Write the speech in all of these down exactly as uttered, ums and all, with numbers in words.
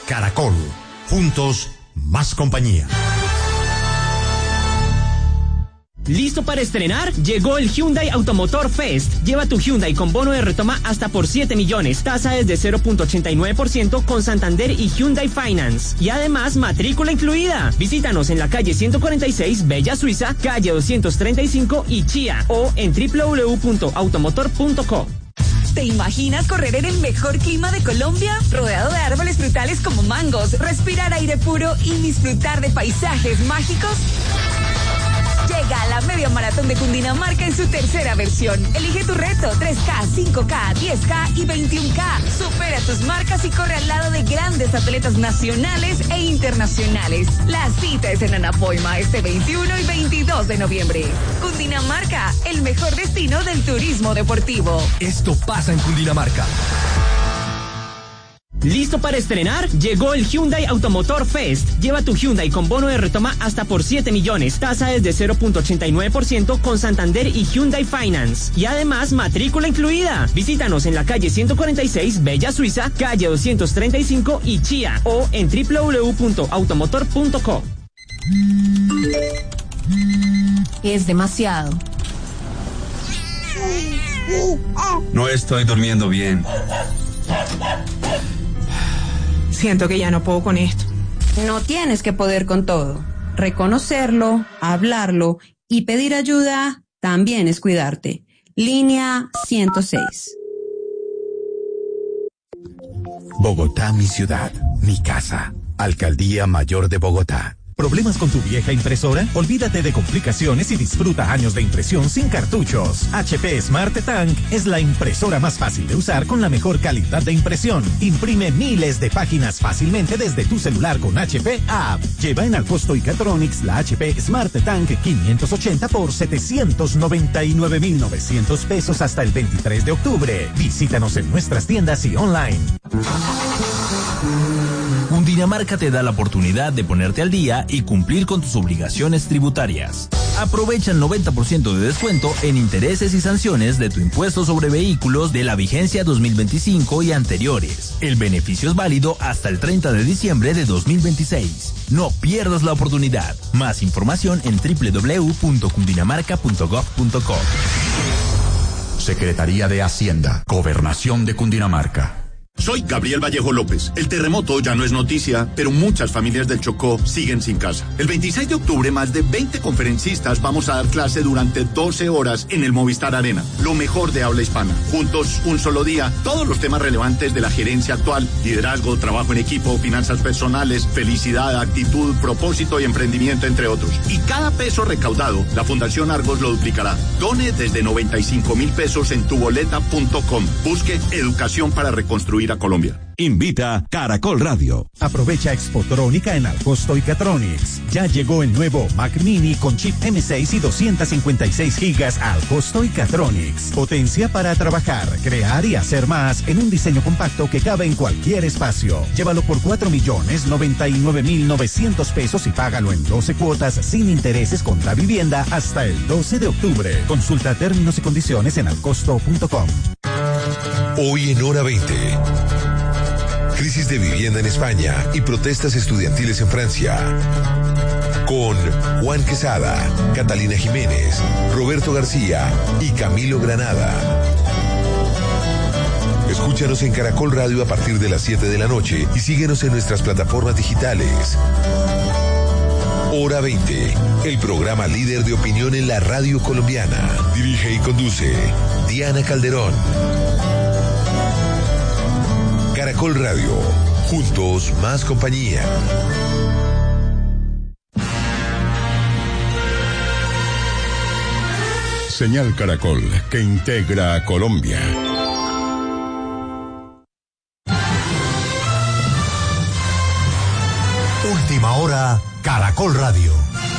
Caracol, juntos, más compañía. ¿Listo para estrenar? Llegó el Hyundai Automotor Fest. Lleva tu Hyundai con bono de retoma hasta por siete millones. Tasa desde cero punto ochenta y nueve por ciento con Santander y Hyundai Finance. Y además, matrícula incluida. Visítanos en la calle ciento cuarenta y seis, Bella Suiza, calle doscientos treinta y cinco y Chía, o en doble u doble u doble u punto automotor punto co. ¿Te imaginas correr en el mejor clima de Colombia? Rodeado de árboles frutales como mangos, respirar aire puro y disfrutar de paisajes mágicos. Llega a la Media Maratón de Cundinamarca en su tercera versión. Elige tu reto, tres K, cinco K, diez K y veintiún K. Supera tus marcas y corre al lado de grandes atletas nacionales e internacionales. La cita es en Anapoima este veintiuno y veintidós de noviembre. Cundinamarca, el mejor destino del turismo deportivo. Esto pasa en Cundinamarca. ¿Listo para estrenar? Llegó el Hyundai Automotor Fest. Lleva tu Hyundai con bono de retoma hasta por siete millones. Tasa desde cero punto ochenta y nueve por ciento con Santander y Hyundai Finance. Y además, matrícula incluida. Visítanos en la calle ciento cuarenta y seis, Bella Suiza, calle doscientos treinta y cinco y Chía, o en doble u doble u doble u punto automotor punto co. Es demasiado. No estoy durmiendo bien. Siento que ya no puedo con esto. No tienes que poder con todo. Reconocerlo, hablarlo y pedir ayuda también es cuidarte. Línea ciento seis. Bogotá, mi ciudad, mi casa. Alcaldía Mayor de Bogotá. ¿Problemas con tu vieja impresora? Olvídate de complicaciones y disfruta años de impresión sin cartuchos. H P Smart Tank es la impresora más fácil de usar con la mejor calidad de impresión. Imprime miles de páginas fácilmente desde tu celular con H P App. Lleva en Alcosto y Catronics la H P Smart Tank quinientos ochenta por setecientos noventa y nueve mil novecientos pesos hasta el veintitrés de octubre. Visítanos en nuestras tiendas y online. Cundinamarca te da la oportunidad de ponerte al día y cumplir con tus obligaciones tributarias. Aprovecha el noventa por ciento de descuento en intereses y sanciones de tu impuesto sobre vehículos de la vigencia dos mil veinticinco y anteriores. El beneficio es válido hasta el treinta de diciembre de dos mil veintiséis. No pierdas la oportunidad. Más información en doble u doble u doble u punto cundinamarca punto gob punto co. Secretaría de Hacienda, Gobernación de Cundinamarca. Soy Gabriel Vallejo López. El terremoto ya no es noticia, pero muchas familias del Chocó siguen sin casa. El veintiséis de octubre, más de veinte conferencistas vamos a dar clase durante doce horas en el Movistar Arena. Lo mejor de habla hispana. Juntos, un solo día, todos los temas relevantes de la gerencia actual: liderazgo, trabajo en equipo, finanzas personales, felicidad, actitud, propósito y emprendimiento, entre otros. Y cada peso recaudado, la Fundación Argos lo duplicará. Done desde noventa y cinco mil pesos en tuboleta punto com. Busque educación para reconstruir a Colombia. Invita Caracol Radio. Aprovecha Expotrónica en Alcosto y Catronics. Ya llegó el nuevo Mac Mini con chip eme seis y doscientos cincuenta y seis gigas a Alcosto y Catronics. Potencia para trabajar, crear y hacer más en un diseño compacto que cabe en cualquier espacio. Llévalo por cuatro millones noventa y nueve mil novecientos pesos y págalo en doce cuotas sin intereses contra vivienda hasta el doce de octubre. Consulta términos y condiciones en alcosto punto com. Hoy en Hora veinte. Crisis de vivienda en España y protestas estudiantiles en Francia. Con Juan Quesada, Catalina Jiménez, Roberto García y Camilo Granada. Escúchanos en Caracol Radio a partir de las siete de la noche y síguenos en nuestras plataformas digitales. Hora veinte, el programa líder de opinión en la radio colombiana. Dirige y conduce Diana Calderón. Caracol Radio, juntos más compañía. Señal Caracol, que integra a Colombia. Última hora, Caracol Radio.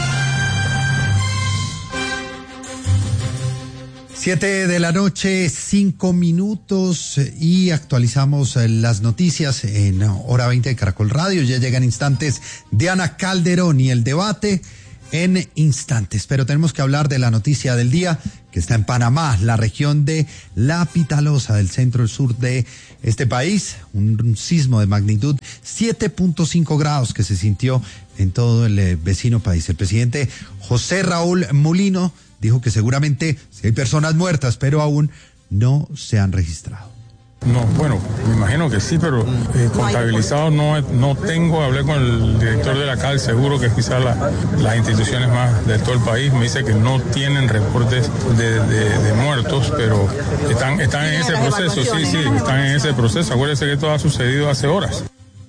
Siete de la noche, cinco minutos, y actualizamos las noticias en Hora veinte de Caracol Radio. Ya llegan instantes Diana Calderón y el debate en instantes. Pero tenemos que hablar de la noticia del día que está en Panamá, la región de La Pitalosa, del centro y sur de este país. Un sismo de magnitud siete punto cinco grados que se sintió en todo el eh, vecino país. El presidente José Raúl Mulino dijo que seguramente sí hay personas muertas, pero aún no se han registrado. No, bueno, me imagino que sí, pero eh, contabilizado no, no tengo. Hablé con el director de la C A L, seguro que quizás la, las instituciones más de todo el país me dice que no tienen reportes de, de, de muertos, pero están, están en ese proceso, sí, sí, están en ese proceso. Acuérdense que todo ha sucedido hace horas.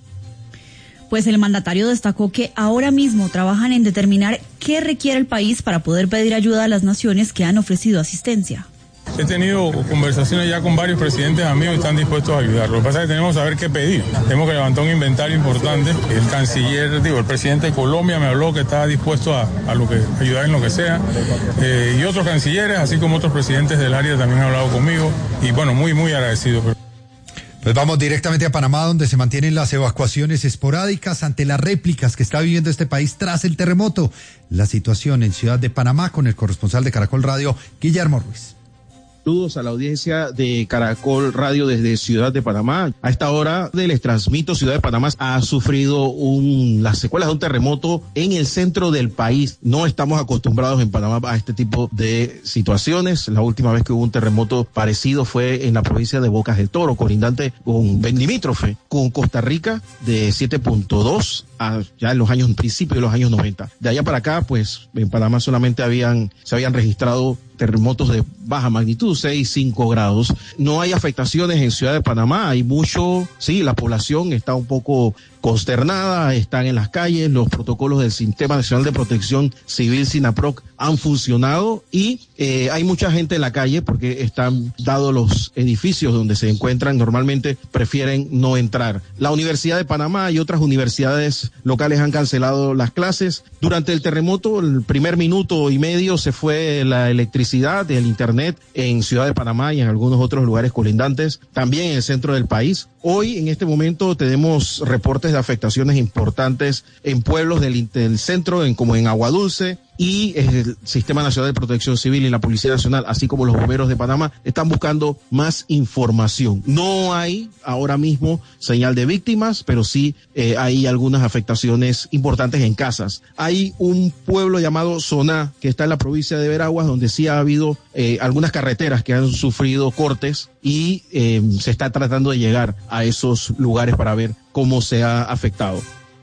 Pues el mandatario destacó que ahora mismo trabajan en determinar qué requiere el país para poder pedir ayuda a las naciones que han ofrecido asistencia. He tenido conversaciones ya con varios presidentes amigos y están dispuestos a ayudar. Lo que pasa es que tenemos que saber qué pedir. Tenemos que levantar un inventario importante. El canciller, digo, el presidente de Colombia me habló que está dispuesto a, a lo que ayudar en lo que sea. Eh, y otros cancilleres, así como otros presidentes del área también han hablado conmigo. Y bueno, muy, muy agradecido. Pues vamos directamente a Panamá, donde se mantienen las evacuaciones esporádicas ante las réplicas que está viviendo este país tras el terremoto. La situación en Ciudad de Panamá con el corresponsal de Caracol Radio, Guillermo Ruiz. Saludos a la audiencia de Caracol Radio desde Ciudad de Panamá. A esta hora les transmito, Ciudad de Panamá ha sufrido un, las secuelas de un terremoto en el centro del país. No estamos acostumbrados en Panamá a este tipo de situaciones. La última vez que hubo un terremoto parecido fue en la provincia de Bocas del Toro, colindante con limítrofe con Costa Rica, de siete punto dos ya en los años, en principio de los años noventa. De allá para acá, pues en Panamá solamente habían, se habían registrado terremotos de baja magnitud, seis, cinco grados. No hay afectaciones en Ciudad de Panamá, hay mucho, sí, la población está un poco consternada, están en las calles, los protocolos del Sistema Nacional de Protección Civil, SINAPROC, han funcionado y eh, hay mucha gente en la calle porque están dados los edificios donde se encuentran, normalmente prefieren no entrar. La Universidad de Panamá y otras universidades locales han cancelado las clases. Durante el terremoto, el primer minuto y medio se fue la electricidad, el internet en Ciudad de Panamá y en algunos otros lugares colindantes, también en el centro del país. Hoy, en este momento, tenemos reportes de afectaciones importantes en pueblos del, del centro, en, como en Aguadulce, y el Sistema Nacional de Protección Civil y la Policía Nacional, así como los bomberos de Panamá, están buscando más información. No hay ahora mismo señal de víctimas, pero sí eh, hay algunas afectaciones importantes en casas. Hay un pueblo llamado Soná, que está en la provincia de Veraguas, donde sí ha habido eh, algunas carreteras que han sufrido cortes y eh, se está tratando de llegar a esos lugares para ver cómo se ha afectado.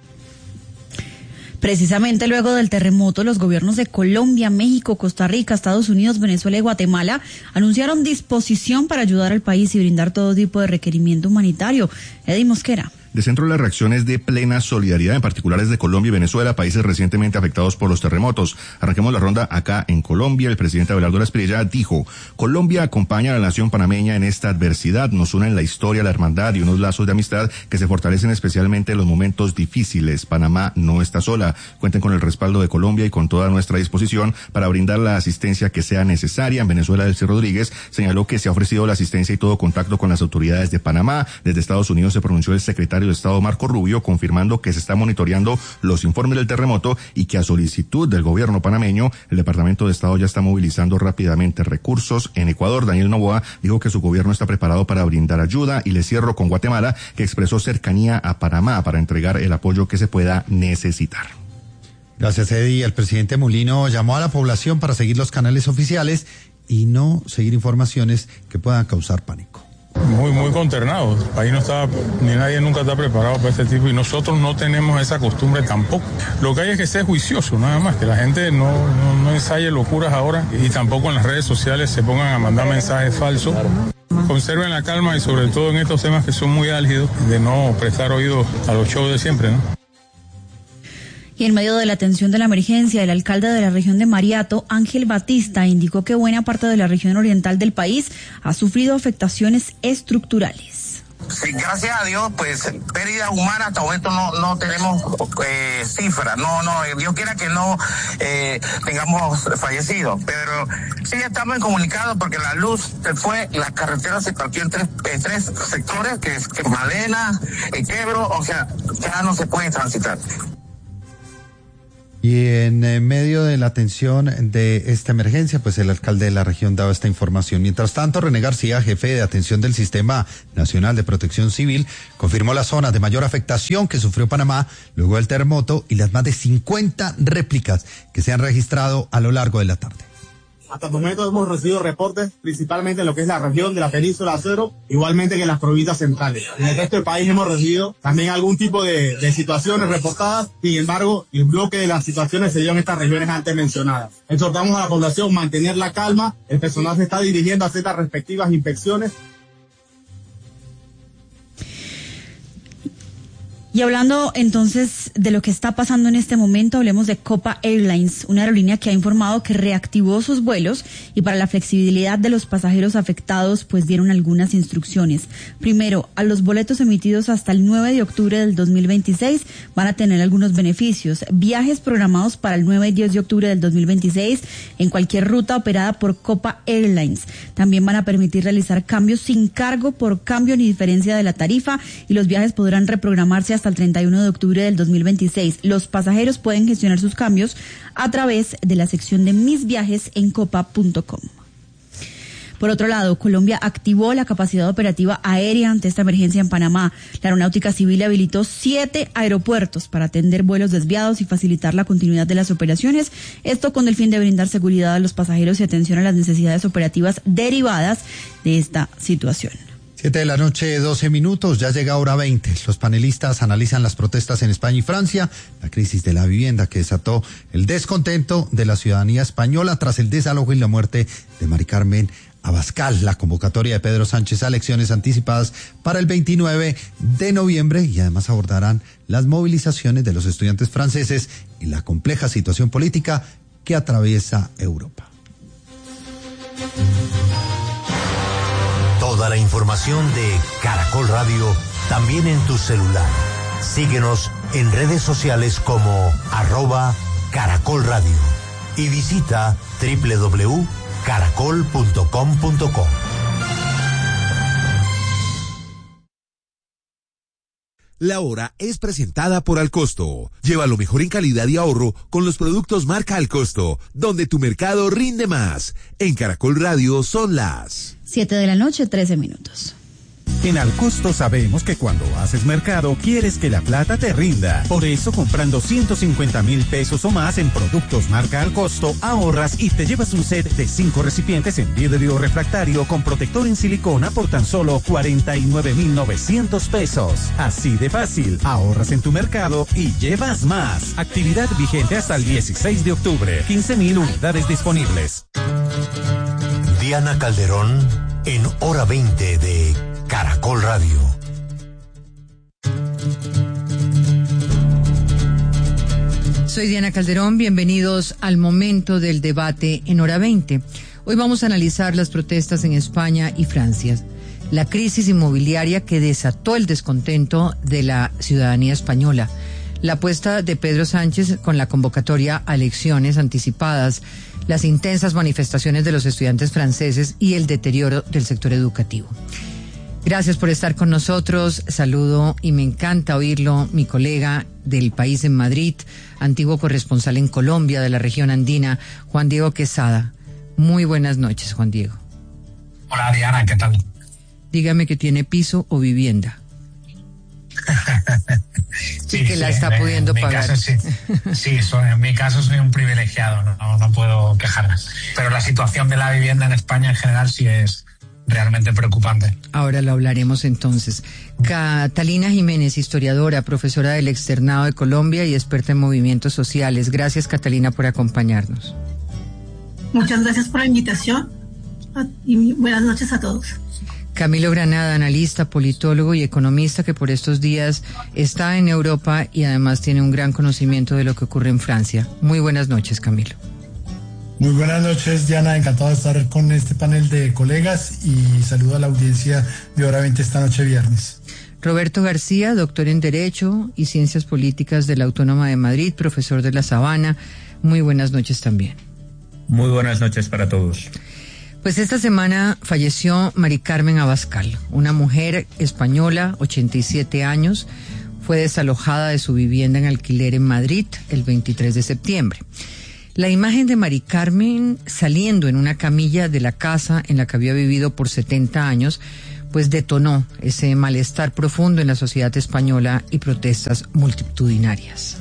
Precisamente luego del terremoto, los gobiernos de Colombia, México, Costa Rica, Estados Unidos, Venezuela y Guatemala anunciaron disposición para ayudar al país y brindar todo tipo de requerimiento humanitario. Eddie Mosquera. De centro de la reacción es de plena solidaridad, en particular es de Colombia y Venezuela, países recientemente afectados por los terremotos. Arranquemos la ronda acá en Colombia. El presidente Abelardo Lasprilla dijo: Colombia acompaña a la nación panameña en esta adversidad, nos unen la historia, la hermandad y unos lazos de amistad que se fortalecen especialmente en los momentos difíciles. Panamá no está sola. Cuenten con el respaldo de Colombia y con toda nuestra disposición para brindar la asistencia que sea necesaria. En Venezuela, Delcy Rodríguez señaló que se ha ofrecido la asistencia y todo contacto con las autoridades de Panamá. Desde Estados Unidos se pronunció el secretario de Estado Marco Rubio, confirmando que se está monitoreando los informes del terremoto y que a solicitud del gobierno panameño, el Departamento de Estado ya está movilizando rápidamente recursos. En Ecuador, Daniel Noboa dijo que su gobierno está preparado para brindar ayuda, y le cierro con Guatemala, que expresó cercanía a Panamá para entregar el apoyo que se pueda necesitar. Gracias, Eddie. El presidente Mulino llamó a la población para seguir los canales oficiales y no seguir informaciones que puedan causar pánico. Muy, muy consternado. El país no está, ni nadie nunca está preparado para este tipo, y nosotros no tenemos esa costumbre tampoco. Lo que hay es que ser juicioso, nada más, que la gente no, no, no ensaye locuras ahora y tampoco en las redes sociales se pongan a mandar mensajes falsos. Conserven la calma y sobre todo en estos temas que son muy álgidos, de no prestar oído a los shows de siempre, ¿no? Y en medio de la atención de la emergencia, el alcalde de la región de Mariato, Ángel Batista, indicó que buena parte de la región oriental del país ha sufrido afectaciones estructurales. Sí, gracias a Dios, pues pérdidas humanas hasta el momento no, no tenemos eh, cifras, no, no, Dios quiera que no eh, tengamos fallecidos, pero sí estamos en comunicado porque la luz se fue, las carreteras se partió en tres, eh, tres sectores, que es que Malena, eh, Quebro, o sea, ya no se puede transitar. Y en eh, medio de la atención de esta emergencia, pues el alcalde de la región daba esta información. Mientras tanto, René García, jefe de atención del Sistema Nacional de Protección Civil, confirmó las zonas de mayor afectación que sufrió Panamá luego del terremoto y las más de cincuenta réplicas que se han registrado a lo largo de la tarde. Hasta el momento hemos recibido reportes principalmente en lo que es la región de la península Acero, igualmente que en las provincias centrales. En el resto del país hemos recibido también algún tipo de, de situaciones reportadas, sin embargo, el bloque de las situaciones se dio en estas regiones antes mencionadas. Exhortamos a la población a mantener la calma, el personal se está dirigiendo a hacer las respectivas inspecciones. Y hablando entonces de lo que está pasando en este momento, hablemos de Copa Airlines, una aerolínea que ha informado que reactivó sus vuelos y para la flexibilidad de los pasajeros afectados, pues dieron algunas instrucciones. Primero, a los boletos emitidos hasta el nueve de octubre del dos mil veintiséis van a tener algunos beneficios. Viajes programados para el nueve y diez de octubre del dos mil veintiséis en cualquier ruta operada por Copa Airlines. También van a permitir realizar cambios sin cargo por cambio ni diferencia de la tarifa y los viajes podrán reprogramarse hasta el treinta y uno de octubre del dos mil veintiséis. Los pasajeros pueden gestionar sus cambios a través de la sección de Mis Viajes en copa punto com. Por otro lado, Colombia activó la capacidad operativa aérea ante esta emergencia en Panamá. La Aeronáutica Civil habilitó siete aeropuertos para atender vuelos desviados y facilitar la continuidad de las operaciones. Esto con el fin de brindar seguridad a los pasajeros y atención a las necesidades operativas derivadas de esta situación. Siete de la noche, doce minutos, ya llega hora veinte. Los panelistas analizan las protestas en España y Francia, la crisis de la vivienda que desató el descontento de la ciudadanía española tras el desalojo y la muerte de Mari Carmen Abascal, la convocatoria de Pedro Sánchez a elecciones anticipadas para el veintinueve de noviembre y además abordarán las movilizaciones de los estudiantes franceses y la compleja situación política que atraviesa Europa. Toda la información de Caracol Radio también en tu celular. Síguenos en redes sociales como arroba Caracol Radio y visita doble u doble u doble u punto caracol punto com punto co. La hora es presentada por Alcosto. Lleva lo mejor en calidad y ahorro con los productos marca Alcosto, donde tu mercado rinde más. En Caracol Radio son las siete de la noche, trece minutos. En Alcosto sabemos que cuando haces mercado quieres que la plata te rinda. Por eso, comprando ciento cincuenta mil pesos o más en productos marca Alcosto, ahorras y te llevas un set de cinco recipientes en vidrio refractario con protector en silicona por tan solo cuarenta y nueve mil novecientos pesos. Así de fácil, ahorras en tu mercado y llevas más. Actividad vigente hasta el dieciséis de octubre. quince mil unidades disponibles. Diana Calderón en hora veinte de Caracol Radio. Soy Diana Calderón, bienvenidos al momento del debate en hora veinte. Hoy vamos a analizar las protestas en España y Francia, la crisis inmobiliaria que desató el descontento de la ciudadanía española, la apuesta de Pedro Sánchez con la convocatoria a elecciones anticipadas, las intensas manifestaciones de los estudiantes franceses y el deterioro del sector educativo. Gracias por estar con nosotros. Saludo y me encanta oírlo, mi colega del país en Madrid, antiguo corresponsal en Colombia de la región andina, Juan Diego Quesada. Muy buenas noches, Juan Diego. Hola, Diana, ¿qué tal? Dígame que tiene piso o vivienda. Sí, y que sí, la está en, pudiendo en pagar. Caso, sí, sí soy, en mi caso soy un privilegiado, no, no, no puedo quejarme. Pero la situación de la vivienda en España en general sí es realmente preocupante. Ahora lo hablaremos entonces. Catalina Jiménez, historiadora, profesora del Externado de Colombia y experta en movimientos sociales. Gracias, Catalina, por acompañarnos. Muchas gracias por la invitación y buenas noches a todos. Camilo Granada, analista, politólogo y economista que por estos días está en Europa y además tiene un gran conocimiento de lo que ocurre en Francia. Muy buenas noches, Camilo. Muy buenas noches, Diana, encantado de estar con este panel de colegas y saludo a la audiencia de Hora veinte esta noche viernes. Roberto García, doctor en Derecho y Ciencias Políticas de la Autónoma de Madrid, profesor de La Sabana. Muy buenas noches también. Muy buenas noches para todos. Pues esta semana falleció Mari Carmen Abascal, una mujer española, ochenta y siete años, fue desalojada de su vivienda en alquiler en Madrid el veintitrés de septiembre. La imagen de Mari Carmen saliendo en una camilla de la casa en la que había vivido por setenta años, pues detonó ese malestar profundo en la sociedad española y protestas multitudinarias.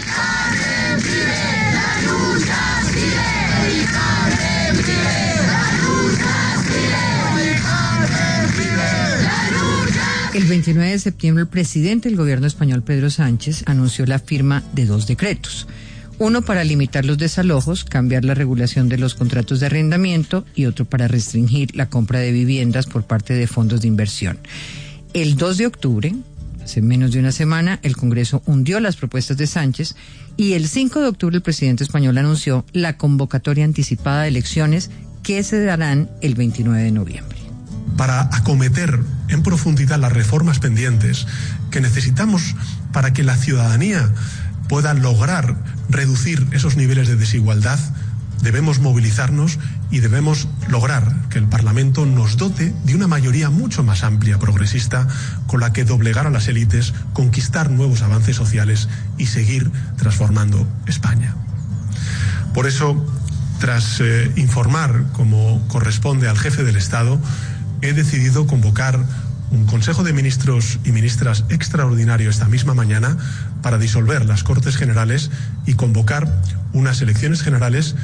El veintinueve de septiembre, el presidente del gobierno español, Pedro Sánchez, anunció la firma de dos decretos. Uno para limitar los desalojos, cambiar la regulación de los contratos de arrendamiento, y otro para restringir la compra de viviendas por parte de fondos de inversión. El dos de octubre, hace menos de una semana, el Congreso hundió las propuestas de Sánchez, y el cinco de octubre el presidente español anunció la convocatoria anticipada de elecciones que se darán el veintinueve de noviembre. Para acometer en profundidad las reformas pendientes que necesitamos para que la ciudadanía pueda lograr reducir esos niveles de desigualdad, debemos movilizarnos y debemos lograr que el Parlamento nos dote de una mayoría mucho más amplia, progresista, con la que doblegar a las élites, conquistar nuevos avances sociales y seguir transformando España. Por eso, tras eh, informar, como corresponde al jefe del Estado, he decidido convocar un Consejo de Ministros y Ministras extraordinario esta misma mañana para disolver las Cortes Generales y convocar unas elecciones generales.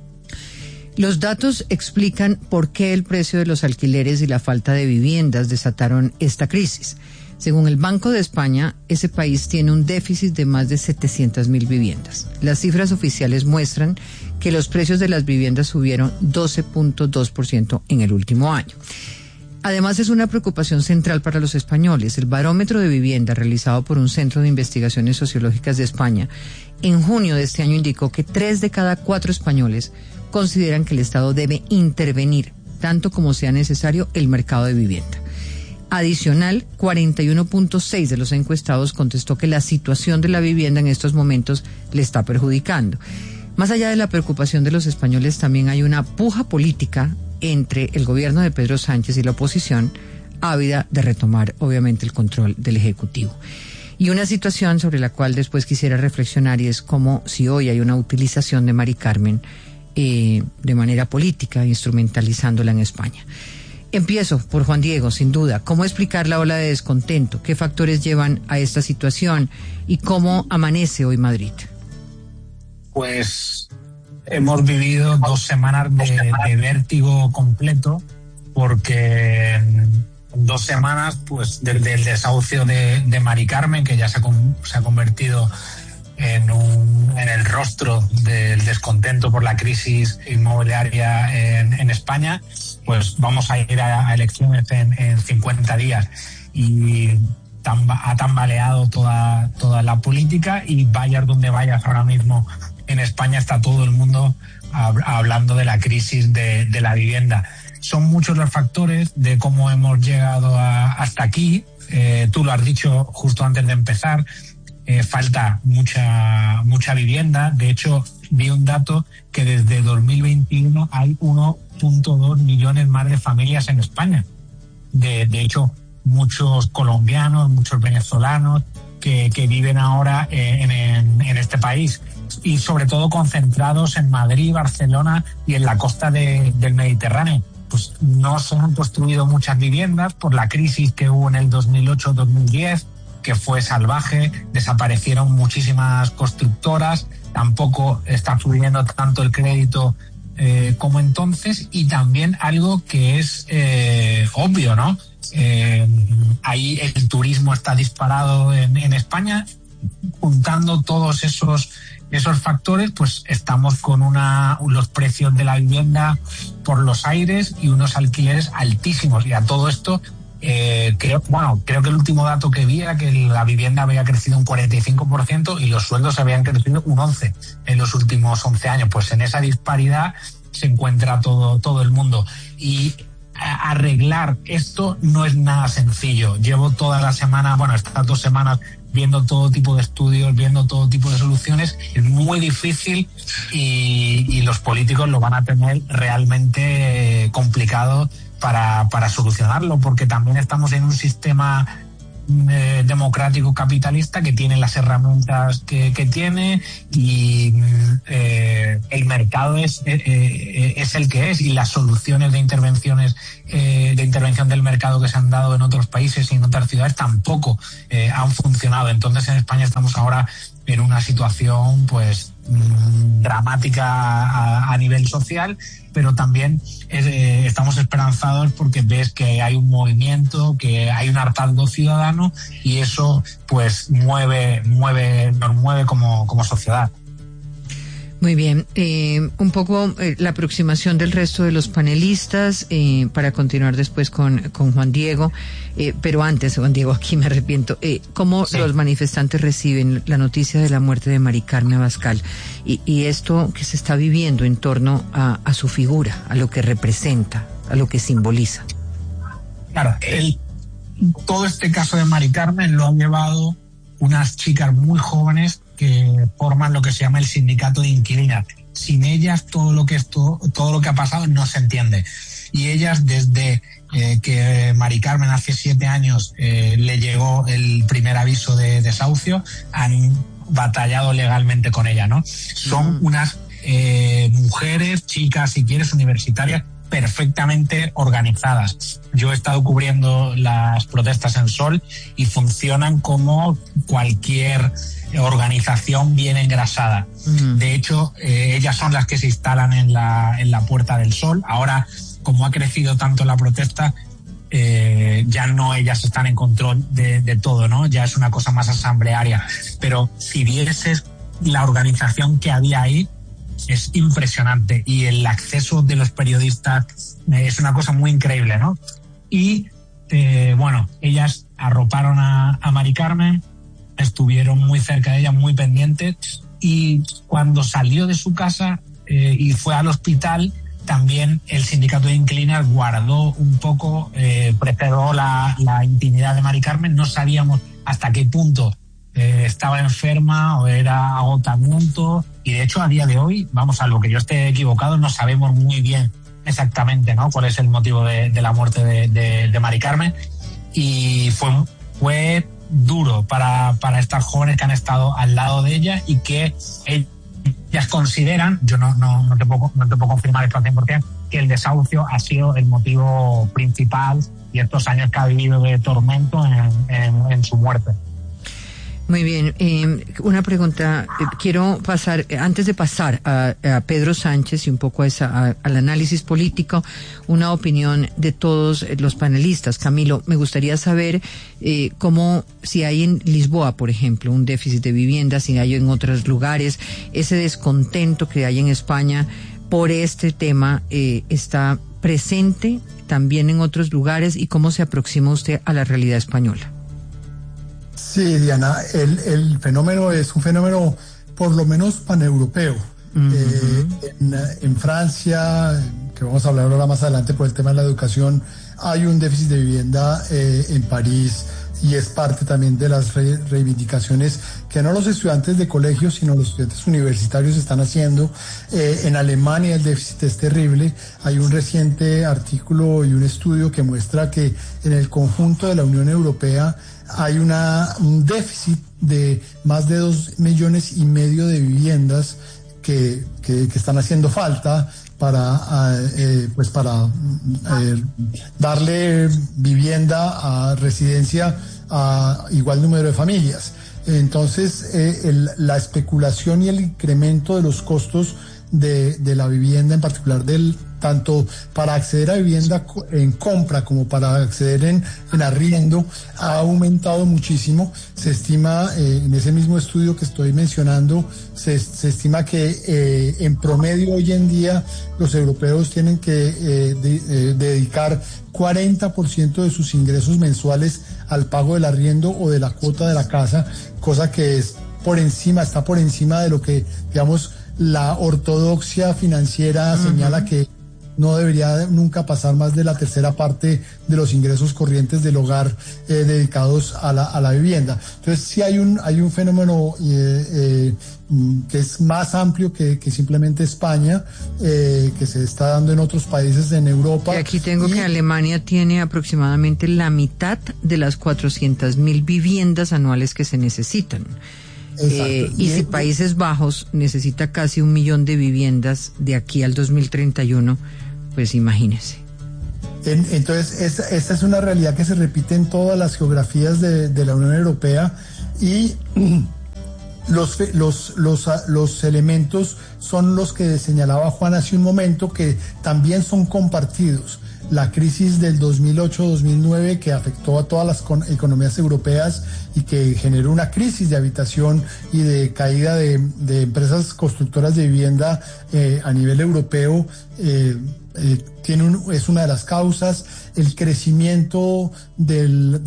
Los datos explican por qué el precio de los alquileres y la falta de viviendas desataron esta crisis. Según el Banco de España, ese país tiene un déficit de más de setecientas mil viviendas. Las cifras oficiales muestran que los precios de las viviendas subieron doce punto dos por ciento en el último año. Además, es una preocupación central para los españoles. El barómetro de vivienda realizado por un centro de investigaciones sociológicas de España en junio de este año indicó que tres de cada cuatro españoles consideran que el Estado debe intervenir, tanto como sea necesario, el mercado de vivienda. Adicional, cuarenta y uno punto seis de los encuestados contestó que la situación de la vivienda en estos momentos le está perjudicando. Más allá de la preocupación de los españoles, también hay una puja política entre el gobierno de Pedro Sánchez y la oposición, ávida de retomar, obviamente, el control del Ejecutivo. Y una situación sobre la cual después quisiera reflexionar, y es como si hoy hay una utilización de Mari Carmen eh, de manera política, instrumentalizándola en España. Empiezo por Juan Diego, sin duda. ¿Cómo explicar la ola de descontento? ¿Qué factores llevan a esta situación? ¿Y cómo amanece hoy Madrid? Pues hemos vivido dos semanas de, de vértigo completo, porque en dos semanas, pues desde el desahucio de, de Mari Carmen, que ya se ha, se ha convertido en, un, en el rostro del descontento por la crisis inmobiliaria en, en España, pues vamos a ir a, a elecciones en, en cincuenta días. Y tamba, ha tambaleado toda, toda la política, y vayas donde vayas ahora mismo en España está todo el mundo hablando de la crisis de, de la vivienda. Son muchos los factores de cómo hemos llegado a, hasta aquí. Eh, tú lo has dicho justo antes de empezar. Eh, falta mucha mucha vivienda. De hecho, vi un dato que desde dos mil veintiuno hay uno punto dos millones más de familias en España. De, de hecho, muchos colombianos, muchos venezolanos que, que viven ahora en, en, en este país, y sobre todo concentrados en Madrid, Barcelona y en la costa de, del Mediterráneo. Pues no se han construido muchas viviendas por la crisis que hubo en el dos mil ocho dos mil diez, que fue salvaje, desaparecieron muchísimas constructoras, tampoco está fluyendo tanto el crédito eh, como entonces, y también algo que es eh, obvio, ¿no? Eh, ahí el turismo está disparado en, en España. Juntando todos esos esos factores, pues estamos con una los precios de la vivienda por los aires y unos alquileres altísimos. Y a todo esto, eh, creo, bueno, creo que el último dato que vi era que la vivienda había crecido un cuarenta y cinco por ciento y los sueldos habían crecido un once por ciento en los últimos once años. Pues en esa disparidad se encuentra todo, todo el mundo. Y arreglar esto no es nada sencillo. Llevo toda la semana, bueno, estas dos semanas viendo todo tipo de estudios, viendo todo tipo de soluciones. Es muy difícil y, y los políticos lo van a tener realmente complicado para, para solucionarlo, porque también estamos en un sistema eh, democrático capitalista que tiene las herramientas que, que tiene y eh, el mercado es, eh, es el que es, y las soluciones de intervenciones eh, de intervención del mercado que se han dado en otros países y en otras ciudades tampoco eh, han funcionado. Entonces en España estamos ahora en una situación pues dramática a, a nivel social, pero también eh, estamos esperanzados porque ves que hay un movimiento, que hay un hartazgo ciudadano, y eso pues mueve, mueve, nos mueve como, como sociedad. Muy bien, eh, un poco eh, la aproximación del resto de los panelistas eh, para continuar después con, con Juan Diego, eh, pero antes, Juan Diego, aquí me arrepiento, eh, ¿cómo sí. los manifestantes reciben la noticia de la muerte de Mari Carmen Abascal y, y esto que se está viviendo en torno a, a su figura, a lo que representa, a lo que simboliza? Claro, el, todo este caso de Mari Carmen lo han llevado unas chicas muy jóvenes que forman lo que se llama el sindicato de inquilinas. Sin ellas todo lo que esto, todo lo que ha pasado no se entiende. Y ellas, desde eh, que Mari Carmen hace siete años eh, le llegó el primer aviso de desahucio, han batallado legalmente con ella, ¿no? Son mm. unas eh, mujeres, chicas, si quieres, universitarias, perfectamente organizadas. Yo he estado cubriendo las protestas en Sol y funcionan como cualquier organización bien engrasada. Mm. De hecho, eh, ellas son las que se instalan en la, en la Puerta del Sol. Ahora, como ha crecido tanto la protesta, eh, ya no ellas están en control de, de todo, ¿no? Ya es una cosa más asamblearia. Pero si vieses la organización que había ahí, es impresionante, y el acceso de los periodistas eh, es una cosa muy increíble, ¿no? Y eh, bueno, ellas arroparon a, a Mari Carmen, estuvieron muy cerca de ella, muy pendientes, y cuando salió de su casa eh, y fue al hospital, también el sindicato de inquilinas guardó un poco, eh, preservó la, la intimidad de Mari Carmen. No sabíamos hasta qué punto eh, estaba enferma o era agotamiento, y de hecho a día de hoy, vamos, a lo que yo esté equivocado, no sabemos muy bien exactamente, ¿no?, cuál es el motivo de, de la muerte de, de, de Mari Carmen. Y fue, fue duro para, para estas jóvenes que han estado al lado de ella y que ellas consideran, yo no, no, no, te, puedo, no te puedo confirmar esto al cien por ciento, que el desahucio ha sido el motivo principal y estos años que ha vivido de tormento en, en, en su muerte. Muy bien, eh, una pregunta, eh, quiero pasar, eh, antes de pasar a, a Pedro Sánchez y un poco a esa, a, al análisis político, una opinión de todos los panelistas. Camilo, me gustaría saber eh, cómo, si hay en Lisboa, por ejemplo, un déficit de vivienda, si hay en otros lugares, ese descontento que hay en España por este tema eh, está presente también en otros lugares, y cómo se aproxima usted a la realidad española. Sí, Diana, el, el fenómeno es un fenómeno por lo menos paneuropeo. Uh-huh. eh, en, en Francia, que vamos a hablar ahora más adelante por el tema de la educación, hay un déficit de vivienda eh, en París, y es parte también de las re- reivindicaciones que no los estudiantes de colegio, sino los estudiantes universitarios están haciendo. Eh, en Alemania el déficit es terrible. Hay un reciente artículo y un estudio que muestra que en el conjunto de la Unión Europea hay una, un déficit de más de dos millones y medio de viviendas que, que, que están haciendo falta para, eh, pues para eh, darle vivienda a residencia a igual número de familias. Entonces, eh, el, la especulación y el incremento de los costos de, de la vivienda, en particular del tanto para acceder a vivienda en compra como para acceder en, en arriendo, ha aumentado muchísimo. Se estima, eh, en ese mismo estudio que estoy mencionando, se, se estima que eh, en promedio hoy en día los europeos tienen que eh, de, eh, dedicar cuarenta por ciento de sus ingresos mensuales al pago del arriendo o de la cuota de la casa, cosa que es por encima, está por encima de lo que, digamos, la ortodoxia financiera uh-huh. señala que no debería nunca pasar más de la tercera parte de los ingresos corrientes del hogar eh, dedicados a la, a la vivienda. Entonces sí hay un, hay un fenómeno eh, eh, que es más amplio que, que simplemente España, eh, que se está dando en otros países en Europa. Y aquí tengo y, que Alemania tiene aproximadamente la mitad de las cuatrocientas mil viviendas anuales que se necesitan. Eh, y, y si Países Bajos necesita casi un millón de viviendas de aquí al dos mil treinta y uno, pues imagínese. En, entonces, esta, esta es una realidad que se repite en todas las geografías de, de la Unión Europea y los, los, los, los elementos son los que señalaba Juan hace un momento, que también son compartidos. La crisis del dos mil ocho dos mil nueve que afectó a todas las economías europeas y que generó una crisis de habitación y de caída de, de empresas constructoras de vivienda eh, a nivel europeo, eh, eh, tiene un, es una de las causas. El crecimiento del